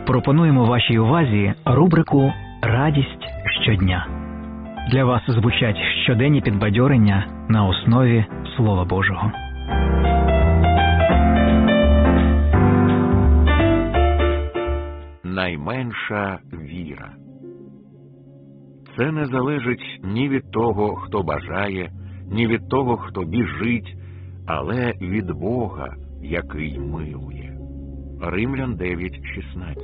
Пропонуємо вашій увазі рубрику «Радість щодня». Для вас звучать щоденні підбадьорення на основі Слова Божого. Найменша віра. Це не залежить ні від того, хто бажає, ні від того, хто біжить, але від Бога, який милує. Римлян 9:16.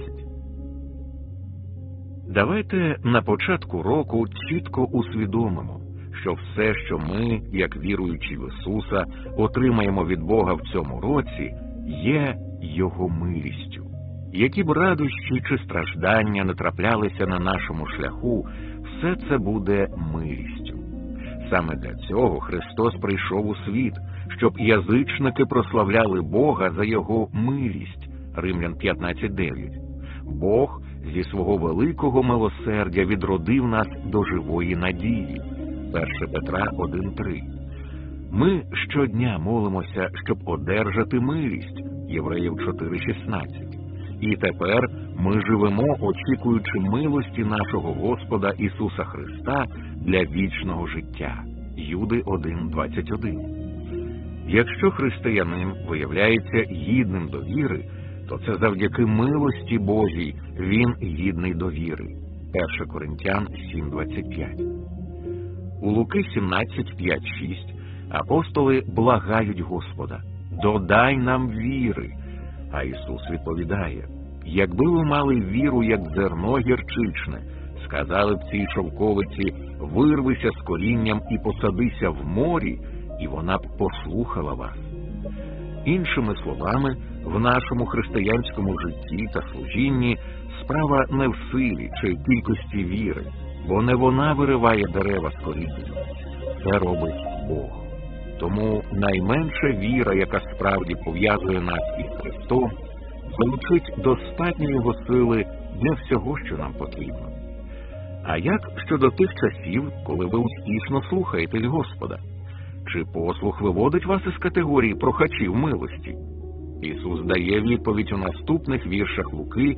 Давайте на початку року чітко усвідомимо, що все, що ми, як віруючі в Ісуса, отримаємо від Бога в цьому році, є Його милістю. Які б радощі чи страждання не траплялися на нашому шляху, все це буде милістю. Саме для цього Христос прийшов у світ, щоб язичники прославляли Бога за Його милість. Римлян 15:9. Бог зі свого великого милосердя відродив нас до живої надії. 1 Петра 1:3. Ми щодня молимося, щоб одержати милість. Євреїв 4:16. І тепер ми живемо, очікуючи милості нашого Господа Ісуса Христа для вічного життя. Юди 1:21. Якщо християнин виявляється гідним довіри, то це завдяки милості Божій він гідний довіри. 1 Коринтян 7:25. У Луки 17:5-6 апостоли благають Господа: «Додай нам віри». А Ісус відповідає: «Якби ви мали віру, як зерно гірчичне, сказали б цій шовковиці: вирвися з корінням і посадися в морі, і вона б послухала вас». Іншими словами, в нашому християнському житті та служінні справа не в силі чи кількості віри, бо не вона вириває дерева з корінням. Це робить Бог. Тому найменша віра, яка справді пов'язує нас із Христом, залучить достатньо Його сили для всього, що нам потрібно. А як щодо тих часів, коли ви успішно слухаєтесь Господа? Чи послух виводить вас із категорії прохачів милості? Ісус дає відповідь у наступних віршах Луки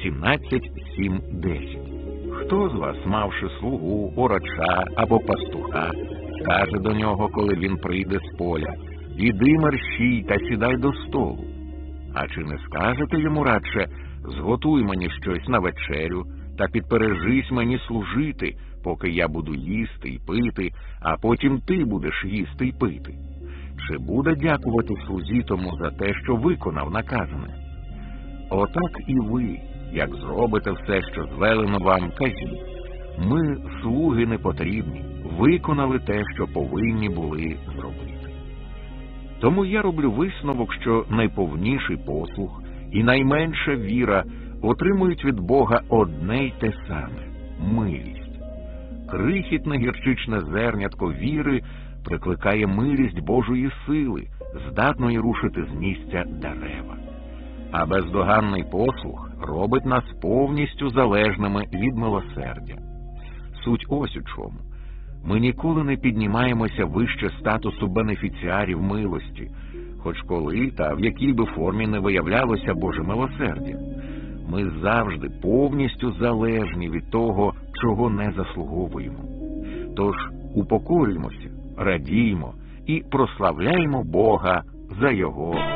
17:7-10. Хто з вас, мавши слугу, орача або пастуха, скаже до нього, коли він прийде з поля: «Іди мерщій та сідай до столу»? А чи не скажете йому радше: «Зготуй мені щось на вечерю та підпережись мені служити, поки я буду їсти й пити, а потім ти будеш їсти й пити»? Чи буде дякувати слузі тому за те, що виконав наказане? Отак і ви, як зробите все, що звелено вам, кажіть: «Ми, слуги непотрібні, виконали те, що повинні були зробити». Тому я роблю висновок, що найповніший послух і найменша віра отримують від Бога одне й те саме – милість. Крихітне гірчичне зернятко віри прикликає милість Божої сили, здатної рушити з місця дерева. А бездоганний послух робить нас повністю залежними від милосердя. Суть ось у чому. Ми ніколи не піднімаємося вище статусу бенефіціарів милості, хоч коли та в якій би формі не виявлялося Боже милосердя. Ми завжди повністю залежні від того, чого не заслуговуємо. Тож упокорюємося, радіємо і прославляємо Бога за Його